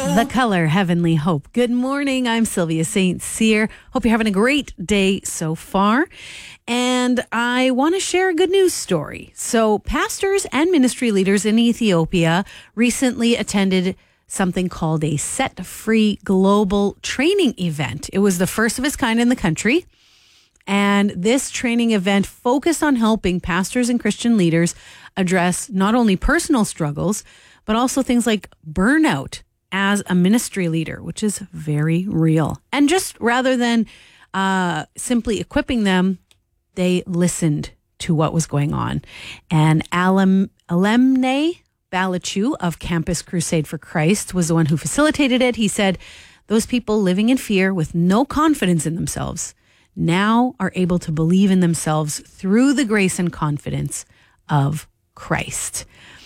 The color Heavenly Hope. Good morning. I'm Sylvia St. Cyr. Hope you're having a great day so far. And I want to share a good news story. So pastors and ministry leaders in Ethiopia recently attended something called a Set Free Global Training Event. It was the first of its kind in the country. And this training event focused on helping pastors and Christian leaders address not only personal struggles, but also things like burnout as a ministry leader, which is very real. And just rather than simply equipping them, they listened to what was going on. And Alemne Balachu of Campus Crusade for Christ was the one who facilitated it. He said, those people living in fear with no confidence in themselves now are able to believe in themselves through the grace and confidence of Christ.